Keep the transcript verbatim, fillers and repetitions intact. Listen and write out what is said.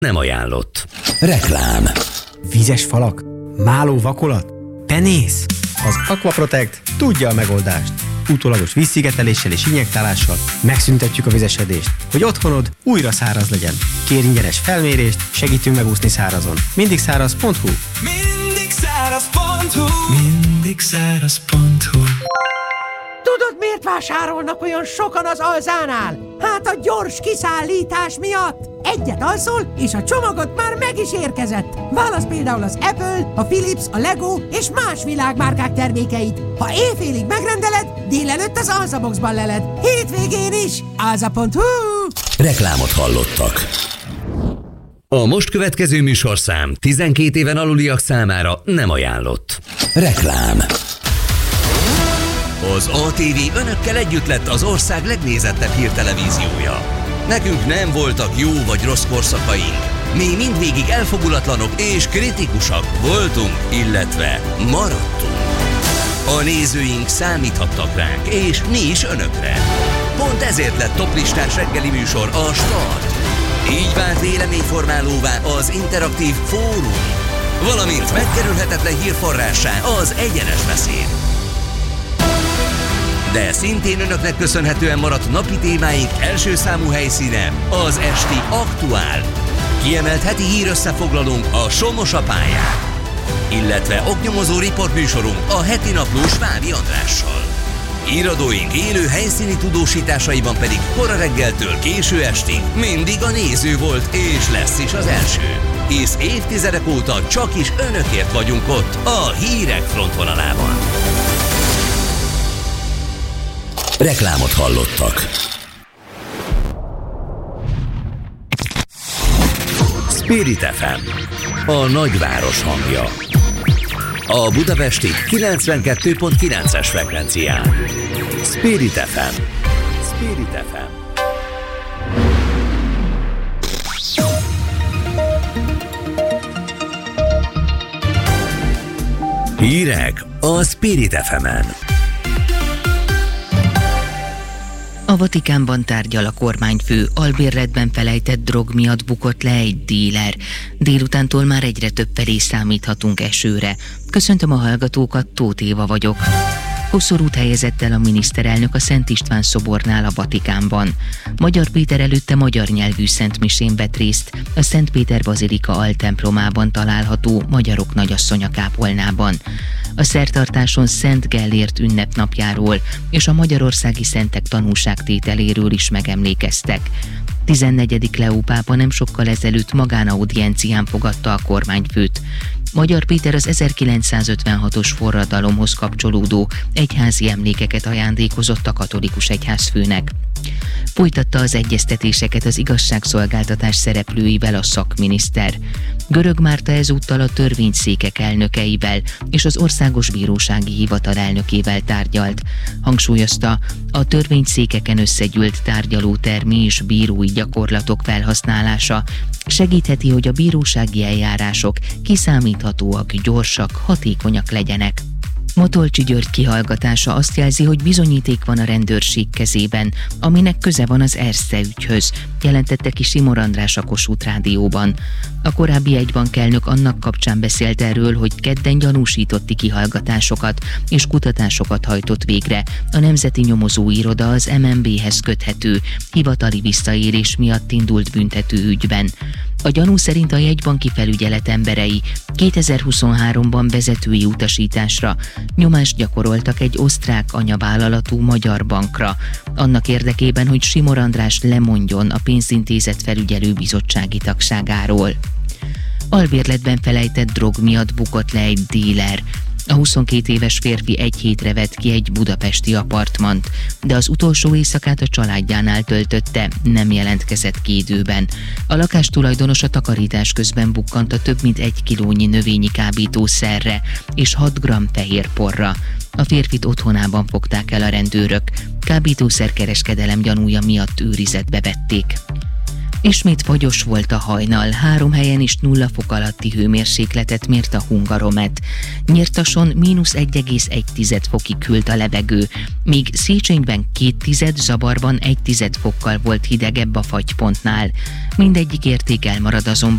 nem ajánlott. Reklám. Vízes falak? Máló vakolat? Penész? Az Aquaprotect tudja a megoldást. Utólagos vízszigeteléssel és injektálással megszüntetjük a vizesedést, hogy otthonod újra száraz legyen. Kérj ingyenes felmérést, segítünk megúszni szárazon. mindig száraz pont hu. mindig száraz pont hu. mindig száraz pont hu. Tudod, miért vásárolnak olyan sokan az Alzánál? Hát a gyors kiszállítás miatt. Egyet alszol, és a csomagod már meg is érkezett. Válasz például az Apple, a Philips, a Lego és más világmárkák termékeit. Ha éjfélig megrendeled, délelőtt az Alzaboxban leled. Hétvégén is. alza pont hu. Reklámot hallottak. A most következő műsorszám tizenkét éven aluliak számára nem ajánlott. Reklám. Az á té vé önökkel együtt lett az ország legnézettebb hírtelevíziója. Nekünk nem voltak jó vagy rossz korszakaink. Mi mindvégig elfogulatlanok és kritikusak voltunk, illetve maradtunk. A nézőink számíthattak ránk, és mi is önökre. Pont ezért lett toplistás reggeli műsor a Start. Így vált véleményformálóvá az interaktív fórum, valamint megkerülhetetlen hírforrássá az egyenes beszéd. De szintén önöknek köszönhetően maradt napi témáink első számú helyszíne az esti Aktuál. Kiemelt heti hírösszefoglalónk a Somos a pályán, illetve oknyomozó riportműsorunk a heti naplós Vávi Andrással. Íradóink élő helyszíni tudósításaiban pedig kora reggeltől késő estig mindig a néző volt és lesz is az első. Hisz évtizedek óta csak is önökért vagyunk ott a hírek frontvonalában. Reklámot hallottak. Spirit ef em, a nagyváros hangja. A budapesti kilencvenkettő pont kilences frekvencián. Spirit ef em. Spirit ef em. Hírek a Spirit ef emen. A Vatikánban tárgyal a kormányfő, albérletben felejtett drog miatt bukott le egy díler. Délutántól már egyre több felé számíthatunk esőre. Köszöntöm a hallgatókat, Tóth Éva vagyok. Koszorút helyezett el a miniszterelnök a Szent István szobornál a Vatikánban. Magyar Péter előtte magyar nyelvű szentmisén vett részt a Szent Péter bazilika altemplomában található Magyarok Nagyasszonya kápolnában. A szertartáson Szent Gellért ünnepnapjáról és a magyarországi szentek tanúságtételéről is megemlékeztek. tizennegyedik Leó pápa nem sokkal ezelőtt magánaudiencián fogadta a kormányfőt. Magyar Péter az ezerkilencszázötvenhatos forradalomhoz kapcsolódó egyházi emlékeket ajándékozott a katolikus egyházfőnek. Folytatta az egyeztetéseket az igazságszolgáltatás szereplőivel a szakminiszter. Görög Márta ezúttal a törvényszékek elnökeivel és az Országos Bírósági Hivatal elnökével tárgyalt. Hangsúlyozta, a törvényszékeken összegyűlt tárgyalótermi és bírói gyakorlatok felhasználása segítheti, hogy a bírósági eljárások kiszámíthatóak, gyorsak, hatékonyak legyenek. Matolcsy György kihallgatása azt jelzi, hogy bizonyíték van a rendőrség kezében, aminek köze van az Erste ügyhöz, jelentette ki Simor András a Kossuth Rádióban. A korábbi egybankelnök annak kapcsán beszélt erről, hogy kedden gyanúsítotti kihallgatásokat és kutatásokat hajtott végre. A Nemzeti Nyomozóiroda az em en bé-hez köthető, hivatali visszaélés miatt indult büntető ügyben. A gyanú szerint a jegybanki felügyelet emberei kétezer-huszonháromban vezetői utasításra nyomást gyakoroltak egy osztrák anyavállalatú magyar bankra, annak érdekében, hogy Simor András lemondjon a pénzintézet felügyelő bizottsági tagságáról. Albérletben felejtett drog miatt bukott le egy díler. A huszonkét éves férfi egy hétre vett ki egy budapesti apartmant, de az utolsó éjszakát a családjánál töltötte, nem jelentkezett ki időben. A lakás tulajdonosa takarítás közben bukkant a több mint egy kilónyi növényi kábítószerre és hat gramm fehér porra. A férfit otthonában fogták el a rendőrök. Kábítószerkereskedelem gyanúja miatt őrizetbe vették. Ismét fagyos volt a hajnal, három helyen is nulla fok alatti hőmérsékletet mért a Hungaromet. Nyírtason mínusz egy egész egy fokig hűlt a levegő, míg Széchenyben két tized, Zabarban egy tized fokkal volt hidegebb a fagypontnál. Mindegyik érték elmarad azonban